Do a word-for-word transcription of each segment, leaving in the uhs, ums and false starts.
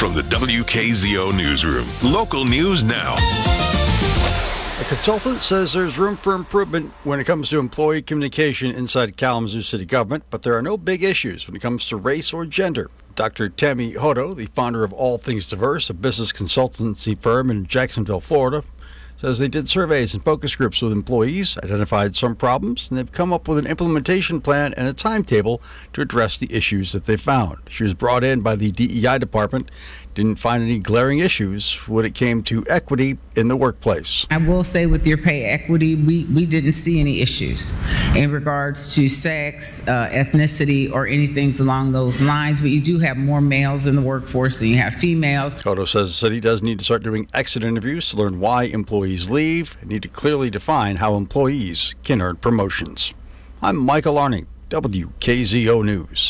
from the W K Z O newsroom. Local news now. A consultant says there's room for improvement when it comes to employee communication inside Kalamazoo City government, but there are no big issues when it comes to race or gender. Doctor Tammy Hodo, the founder of All Things Diverse, a business consultancy firm in Jacksonville, Florida, says they did surveys and focus groups with employees, identified some problems, and they've come up with an implementation plan and a timetable to address the issues that they found. She was brought in by the D E I department, didn't find any glaring issues when it came to equity in the workplace. I will say with your pay equity, we, we didn't see any issues in regards to sex, uh, ethnicity, or anything along those lines, but you do have more males in the workforce than you have females. Hodo says the city does need to start doing exit interviews to learn why employees leave and need to clearly define how employees can earn promotions. I'm Michael Arning, W K Z O News.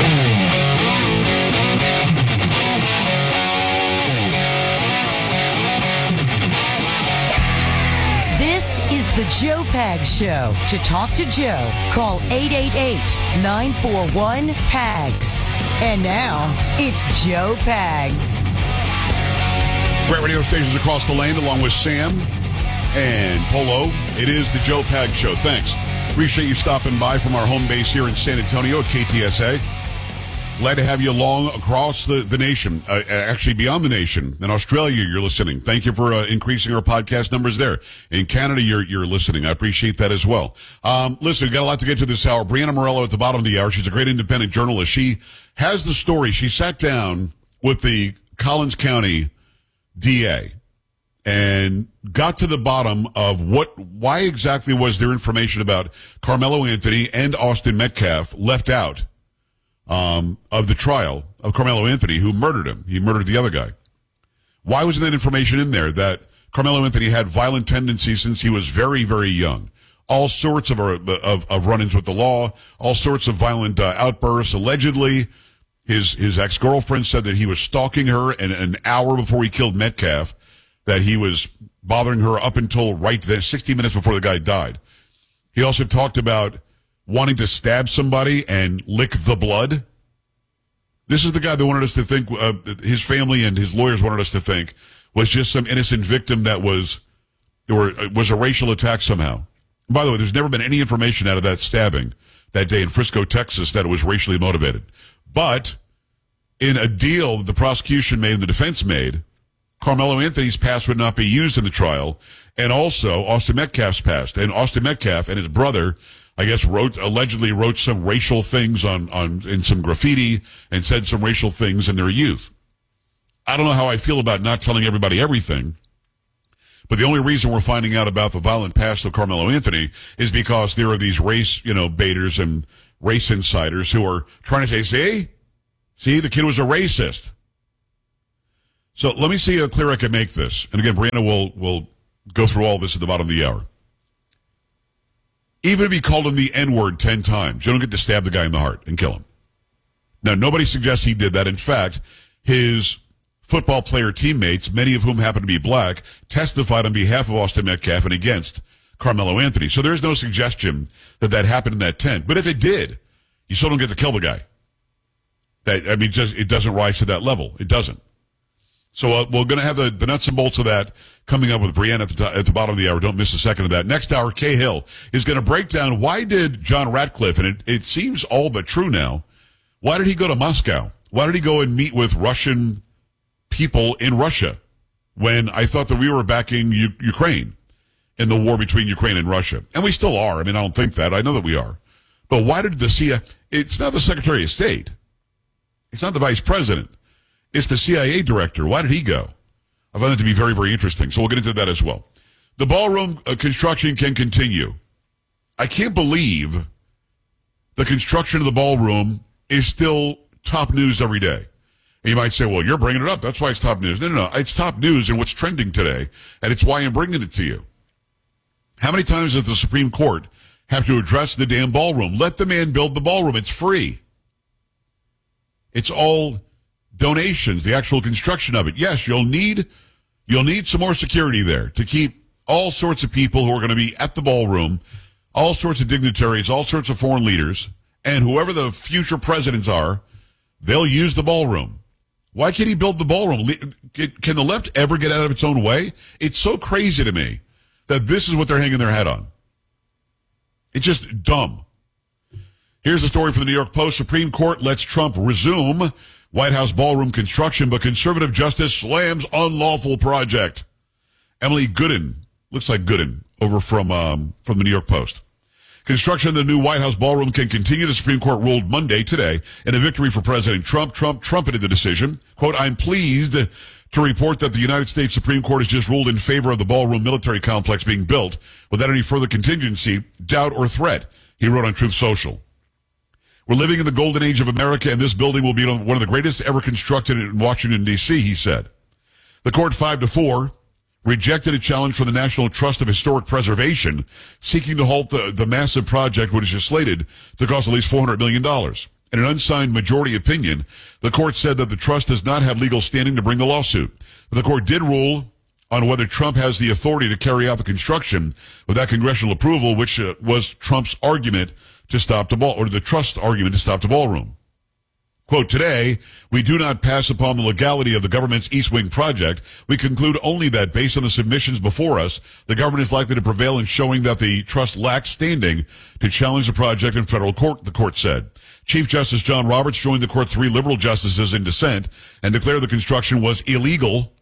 The Joe Pags Show. To talk to Joe, call eight eight eight, nine four one, P A G S. And now, it's Joe Pags. Great radio stations across the land, along with Sam and Polo. It is the Joe Pags Show. Thanks. Appreciate you stopping by from our home base here in San Antonio at K T S A. Glad to have you along across the, the nation, uh, actually beyond the nation. In Australia, you're listening. Thank you for uh, increasing our podcast numbers there. In Canada, you're you're listening. I appreciate that as well. Um, listen, we've got a lot to get to this hour. Brianna Morello at the bottom of the hour. She's a great independent journalist. She has the story. She sat down with the Collins County D A and got to the bottom of what, why exactly was there information about Carmelo Anthony and Austin Metcalf left out Um, of the trial of Carmelo Anthony, who murdered him. He murdered the other guy. Why wasn't that information in there that Carmelo Anthony had violent tendencies since he was very, very young? All sorts of of, of run-ins with the law, all sorts of violent uh, outbursts. Allegedly, his his ex-girlfriend said that he was stalking her, and an hour before he killed Metcalf, that he was bothering her up until right then, sixty minutes before the guy died. He also talked about wanting to stab somebody and lick the blood. This is the guy that wanted us to think, uh, his family and his lawyers wanted us to think, was just some innocent victim that was, or was a racial attack somehow. By the way, there's never been any information out of that stabbing that day in Frisco, Texas, that it was racially motivated. But in a deal that the prosecution made and the defense made, Carmelo Anthony's past would not be used in the trial, and also Austin Metcalf's past. And Austin Metcalf and his brother, I guess, wrote allegedly wrote some racial things on, on in some graffiti and said some racial things in their youth. I don't know how I feel about not telling everybody everything, but the only reason we're finding out about the violent past of Carmelo Anthony is because there are these race, you know, baiters and race insiders who are trying to say, see, see, the kid was a racist. So let me see how clear I can make this. And again, Brianna will will go through all this at the bottom of the hour. Even if he called him the N-word ten times, you don't get to stab the guy in the heart and kill him. Now, nobody suggests he did that. In fact, his football player teammates, many of whom happen to be black, testified on behalf of Austin Metcalf and against Carmelo Anthony. So there's no suggestion that that happened in that tent. But if it did, you still don't get to kill the guy. That, I mean, just, it doesn't rise to that level. It doesn't. So uh, we're going to have the, the nuts and bolts of that coming up with Brianna at the, t- at the bottom of the hour. Don't miss a second of that. Next hour, Kay Hill is going to break down why did John Ratcliffe, and it, it seems all but true now, why did he go to Moscow? Why did he go and meet with Russian people in Russia when I thought that we were backing U- Ukraine in the war between Ukraine and Russia? And we still are. I mean, I don't think that. I know that we are. But why did the C I A, it's not the Secretary of State. It's not the Vice President. It's the C I A director. Why did he go? I find that to be very, very interesting. So we'll get into that as well. The ballroom uh, construction can continue. I can't believe the construction of the ballroom is still top news every day. And you might say, well, you're bringing it up. That's why it's top news. No, no, no. It's top news and what's trending today, and it's why I'm bringing it to you. How many times does the Supreme Court have to address the damn ballroom? Let the man build the ballroom. It's free. It's all donations, the actual construction of it. Yes, you'll need you'll need some more security there to keep all sorts of people who are going to be at the ballroom, all sorts of dignitaries, all sorts of foreign leaders, and whoever the future presidents are, they'll use the ballroom. Why can't he build the ballroom? Can the left ever get out of its own way? It's so crazy to me that this is what they're hanging their hat on. It's just dumb. Here's the story from the New York Post. Supreme Court lets Trump resume White House ballroom construction, but conservative justice slams unlawful project. Emily Gooden, looks like Gooden, over from um, from the New York Post. Construction of the new White House ballroom can continue. The Supreme Court ruled Monday, today, in a victory for President Trump. Trump trumpeted the decision. Quote, I'm pleased to report that the United States Supreme Court has just ruled in favor of the ballroom military complex being built without any further contingency, doubt, or threat, he wrote on Truth Social. We're living in the golden age of America, and this building will be one of the greatest ever constructed in Washington, D C, he said. The court, five to four, rejected a challenge from the National Trust of Historic Preservation, seeking to halt the, the massive project, which is slated to cost at least four hundred million dollars. In an unsigned majority opinion, the court said that the trust does not have legal standing to bring the lawsuit. But the court did rule on whether Trump has the authority to carry out the construction without congressional approval, which uh, was Trump's argument to stop the ball, or the trust argument to stop the ballroom. Quote, today, we do not pass upon the legality of the government's East Wing project. We conclude only that based on the submissions before us, the government is likely to prevail in showing that the trust lacks standing to challenge the project in federal court, the court said. Chief Justice John Roberts joined the court's three liberal justices in dissent and declared the construction was illegal.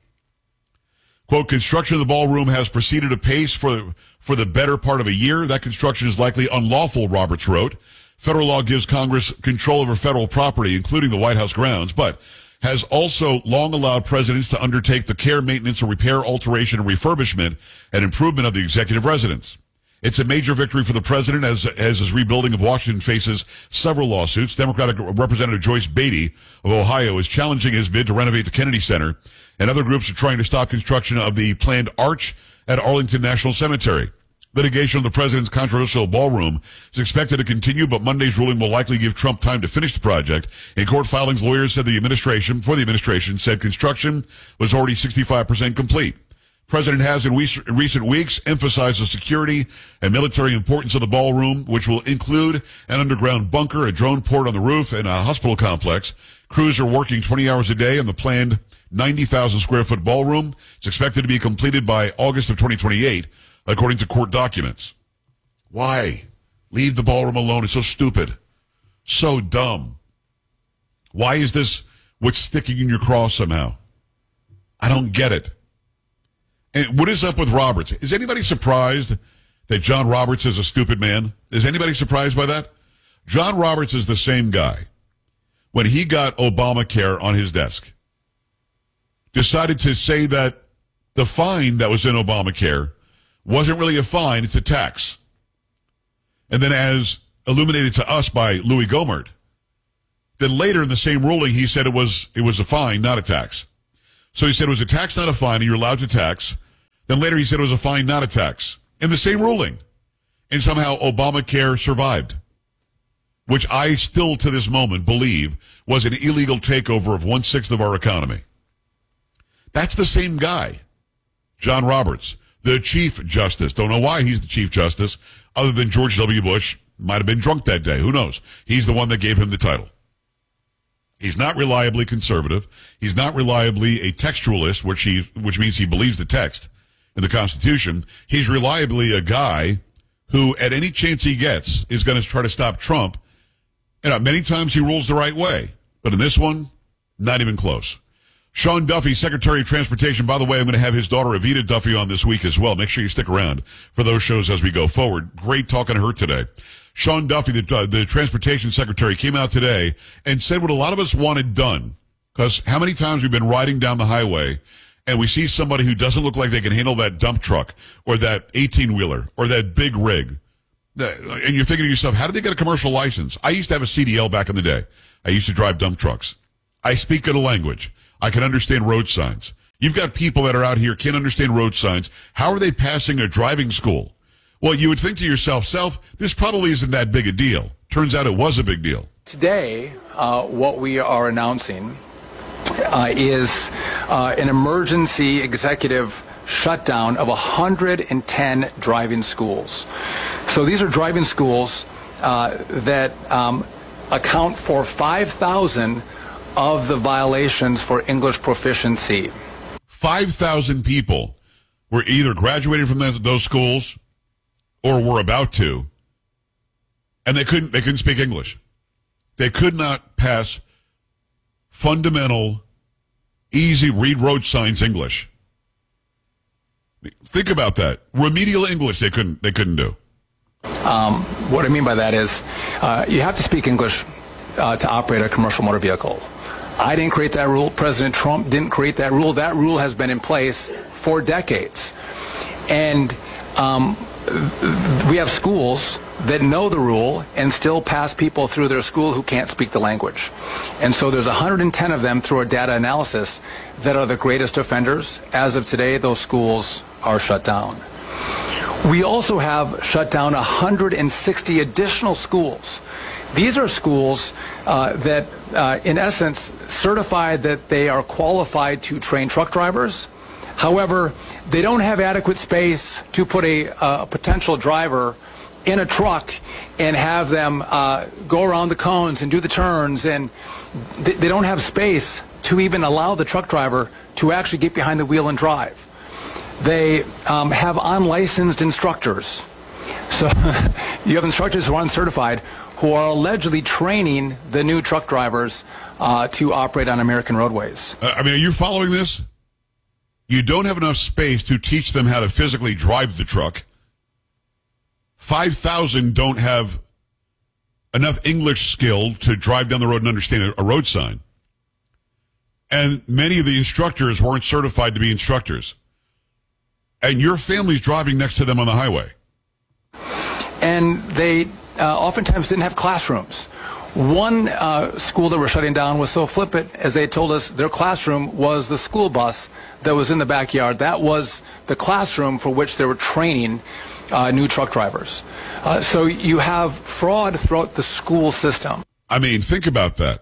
Quote, construction of the ballroom has proceeded apace for, for the better part of a year. That construction is likely unlawful, Roberts wrote. Federal law gives Congress control over federal property, including the White House grounds, but has also long allowed presidents to undertake the care, maintenance, or repair, alteration, and refurbishment and improvement of the executive residence. It's a major victory for the president as, as his rebuilding of Washington faces several lawsuits. Democratic Representative Joyce Beatty of Ohio is challenging his bid to renovate the Kennedy Center, and other groups are trying to stop construction of the planned arch at Arlington National Cemetery. Litigation of the president's controversial ballroom is expected to continue, but Monday's ruling will likely give Trump time to finish the project. In court filings, lawyers said the administration, for the administration, said construction was already sixty-five percent complete. The president has in recent weeks emphasized the security and military importance of the ballroom, which will include an underground bunker, a drone port on the roof, and a hospital complex. Crews are working twenty hours a day on the planned ninety thousand square foot ballroom. It's expected to be completed by August of twenty twenty-eight. According to court documents. Why? Leave the ballroom alone. It's so stupid. So dumb. Why is this what's sticking in your craw somehow? I don't get it. And what is up with Roberts? Is anybody surprised that John Roberts is a stupid man? Is anybody surprised by that? John Roberts is the same guy. When he got Obamacare on his desk, decided to say that the fine that was in Obamacare wasn't really a fine, it's a tax. And then as illuminated to us by Louis Gohmert, then later in the same ruling, he said it was it was a fine, not a tax. So he said it was a tax, not a fine, and you're allowed to tax. Then later he said it was a fine, not a tax. In the same ruling. And somehow Obamacare survived. Which I still, to this moment, believe was an illegal takeover of one-sixth of our economy. That's the same guy, John Roberts. The Chief Justice. Don't know why he's the Chief Justice, other than George W. Bush might have been drunk that day. Who knows? He's the one that gave him the title. He's not reliably conservative. He's not reliably a textualist, which he, which means he believes the text in the Constitution. He's reliably a guy who, at any chance he gets, is going to try to stop Trump. And many times he rules the right way. But in this one, not even close. Sean Duffy, Secretary of Transportation. By the way, I'm going to have his daughter, Evita Duffy, on this week as well. Make sure you stick around for those shows as we go forward. Great talking to her today. Sean Duffy, the, uh, the Transportation Secretary, came out today and said what a lot of us wanted done. Because how many times we've been riding down the highway and we see somebody who doesn't look like they can handle that dump truck or that eighteen-wheeler or that big rig. And you're thinking to yourself, how did they get a commercial license? I used to have a C D L back in the day. I used to drive dump trucks. I speak the language. I can understand road signs. You've got people that are out here, can't understand road signs. How are they passing a driving school? Well, you would think to yourself, self, this probably isn't that big a deal. Turns out it was a big deal. Today, uh, what we are announcing uh, is uh, an emergency executive shutdown of one hundred ten driving schools. So these are driving schools uh, that um, account for five thousand of the violations for English proficiency. five thousand people were either graduated from the, those schools or were about to, and they couldn't, they couldn't speak English. They could not pass fundamental, easy read road signs English. Think about that. Remedial English they couldn't, they couldn't do. Um, what I mean by that is uh, you have to speak English uh, to operate a commercial motor vehicle. I didn't create that rule. President Trump didn't create that rule. That rule has been in place for decades. And um, we have schools that know the rule and still pass people through their school who can't speak the language. And so there's one hundred ten of them through our data analysis that are the greatest offenders. As of today, those schools are shut down. We also have shut down one hundred sixty additional schools. These are schools uh, that, uh, in essence, certify that they are qualified to train truck drivers. However, they don't have adequate space to put a, a potential driver in a truck and have them uh, go around the cones and do the turns, and they, they don't have space to even allow the truck driver to actually get behind the wheel and drive. They um, have unlicensed instructors. So you have instructors who are uncertified who are allegedly training the new truck drivers uh, to operate on American roadways. Uh, I mean, are you following this? You don't have enough space to teach them how to physically drive the truck. five thousand don't have enough English skill to drive down the road and understand a, a road sign. And many of the instructors weren't certified to be instructors. And your family's driving next to them on the highway. And they uh, oftentimes didn't have classrooms. One uh, school that we're shutting down was so flippant, as they told us their classroom was the school bus that was in the backyard. That was the classroom for which they were training uh, new truck drivers. Uh, so you have fraud throughout the school system. I mean, think about that.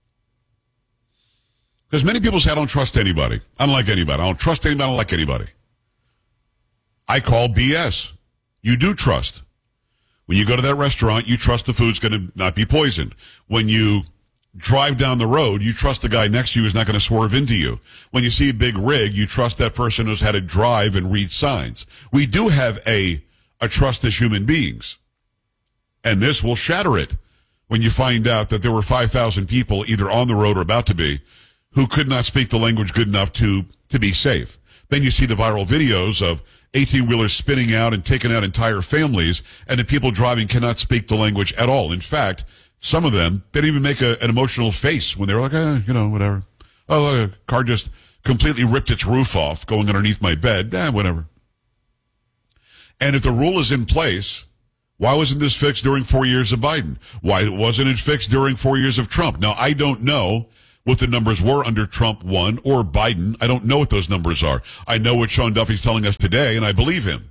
Because many people say, I don't trust anybody. I don't like anybody. I don't trust anybody. I don't like anybody. I call B S. You do trust. When you go to that restaurant, you trust the food's going to not be poisoned. When you drive down the road, you trust the guy next to you is not going to swerve into you. When you see a big rig, you trust that person knows how to drive and read signs. We do have a, a trust as human beings. And this will shatter it when you find out that there were five thousand people either on the road or about to be who could not speak the language good enough to, to be safe. Then you see the viral videos of eighteen-wheelers spinning out and taking out entire families, and the people driving cannot speak the language at all. In fact, some of them, they didn't even make a, an emotional face when they were like, eh, you know, whatever. Oh, a car just completely ripped its roof off going underneath my bed. Eh, whatever. And if the rule is in place, why wasn't this fixed during four years of Biden? Why wasn't it fixed during four years of Trump? Now, I don't know what the numbers were under Trump one or Biden. I don't know what those numbers are. I know what Sean Duffy's telling us today, and I believe him.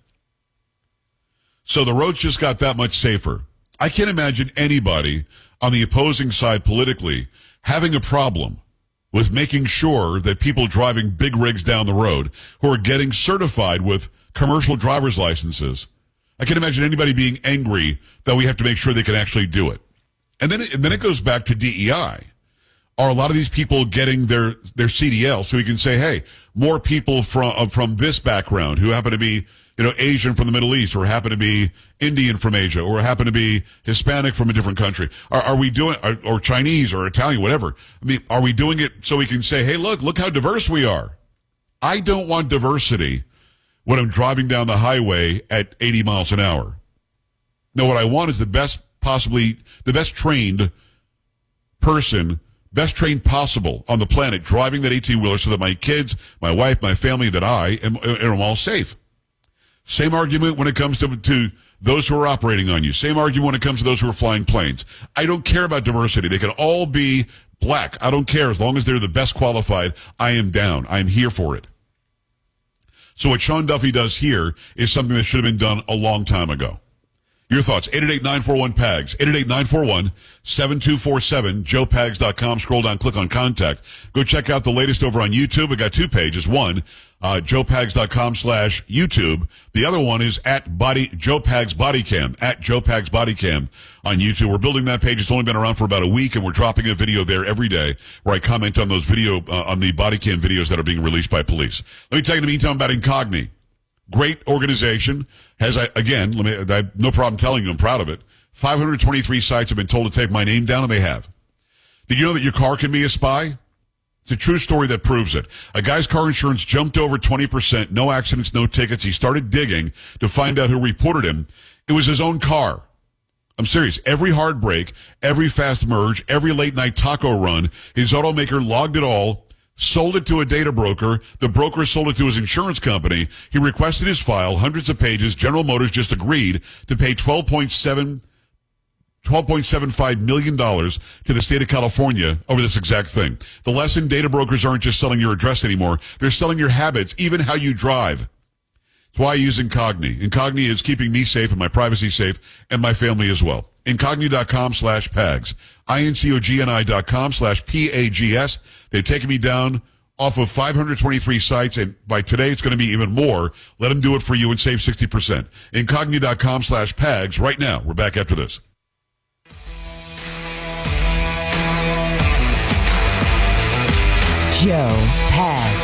So the roads just got that much safer. I can't imagine anybody on the opposing side politically having a problem with making sure that people driving big rigs down the road who are getting certified with commercial driver's licenses, I can't imagine anybody being angry that we have to make sure they can actually do it. And then it, and then it goes back to D E I. Are a lot of these people getting their, their C D L so we can say, hey, more people from uh, from this background who happen to be, you know, Asian from the Middle East, or happen to be Indian from Asia, or happen to be Hispanic from a different country? Are, are we doing, or, or Chinese or Italian, whatever? I mean, are we doing it so we can say, hey, look, look how diverse we are? I don't want diversity when I'm driving down the highway at eighty miles an hour. No, what I want is the best possibly, the best trained person, best trained possible on the planet, driving that eighteen-wheeler so that my kids, my wife, my family, that I am, am all safe. Same argument when it comes to, to those who are operating on you. Same argument when it comes to those who are flying planes. I don't care about diversity. They can all be black. I don't care. As long as they're the best qualified, I am down. I am here for it. So what Sean Duffy does here is something that should have been done a long time ago. Your thoughts, eight eight eight, nine four one, P A G S, eight eight eight, nine four one, seven two four seven, joe pags dot com. Scroll down, click on contact. Go check out the latest over on YouTube. We got two pages. One, uh, joepags.com slash YouTube. The other one is at body Joe Pags Body Cam, at Joe Pags Body Cam on YouTube. We're building that page. It's only been around for about a week, and we're dropping a video there every day where I comment on those video, uh, on the body cam videos that are being released by police. Let me tell you in the meantime about Incogni. Great organization. Has, I, again, let me, I have no problem telling you, I'm proud of it. five hundred twenty-three sites have been told to take my name down, and they have. Did you know that your car can be a spy? It's a true story that proves it. A guy's car insurance jumped over twenty percent. No accidents, no tickets. He started digging to find out who reported him. It was his own car. I'm serious. Every hard break, every fast merge, every late night taco run, his automaker logged it all, sold it to a data broker. The broker sold it to his insurance company. He requested his file, hundreds of pages. General Motors just agreed to pay twelve point seven twelve point seven five million dollars to the state of California over this exact thing. The lesson, data brokers aren't just selling your address anymore. They're selling your habits, even how you drive. That's why I use Incogni. Incogni is keeping me safe and my privacy safe and my family as well. Incogni.com slash PAGS. I-N-C-O-G-N-I dot com slash P-A-G-S. They've taken me down off of five hundred twenty-three sites, and by today it's going to be even more. Let them do it for you and save sixty percent. Incogni.com slash PAGS. Right now, we're back after this. Joe Pags.